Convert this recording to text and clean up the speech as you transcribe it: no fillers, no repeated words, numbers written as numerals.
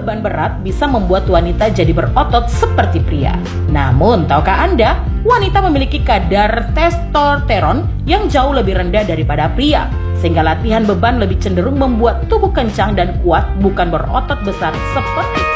beban berat bisa membuat wanita jadi berotot seperti pria. Namun, tahukah Anda, wanita memiliki kadar testosteron yang jauh lebih rendah daripada pria, sehingga latihan beban lebih cenderung membuat tubuh kencang dan kuat, bukan berotot besar seperti